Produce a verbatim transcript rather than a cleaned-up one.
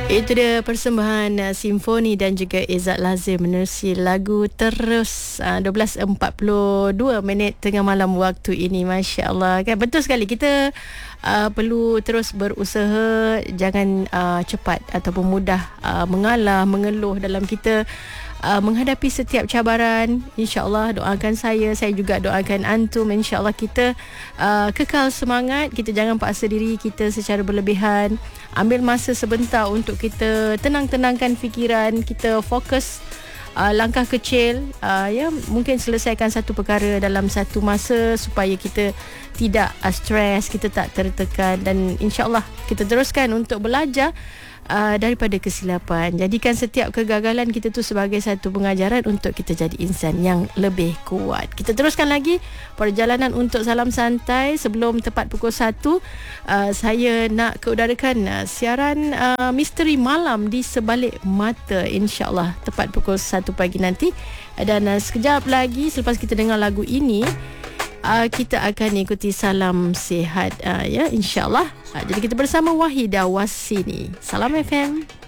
Itu dia persembahan uh, Simfoni dan juga Izzat Lazim menerusi lagu Terus uh, dua belas empat puluh dua minit tengah malam waktu ini. Masya Allah kan, betul sekali. Kita uh, perlu terus berusaha, jangan uh, cepat ataupun mudah uh, mengalah, mengeluh dalam kita Uh, menghadapi setiap cabaran. InsyaAllah doakan saya, saya juga doakan antum. InsyaAllah kita uh, kekal semangat. Kita jangan paksa diri kita secara berlebihan. Ambil masa sebentar untuk kita tenang-tenangkan fikiran. Kita fokus uh, langkah kecil, uh, ya, mungkin selesaikan satu perkara dalam satu masa supaya kita tidak uh, stres, kita tak tertekan. Dan insyaAllah kita teruskan untuk belajar Uh, daripada kesilapan. Jadikan setiap kegagalan kita tu sebagai satu pengajaran untuk kita jadi insan yang lebih kuat. Kita teruskan lagi perjalanan untuk Salam Santai. Sebelum tepat pukul satu, uh, saya nak keudarakan uh, siaran uh, Misteri Malam di Sebalik Mata, insyaAllah tepat pukul satu pagi nanti. Dan uh, sekejap lagi selepas kita dengar lagu ini, Uh, kita akan ikuti Salam Sihat, uh, ya, insyaAllah. uh, Jadi kita bersama Wahidah Wasini. Salam F M.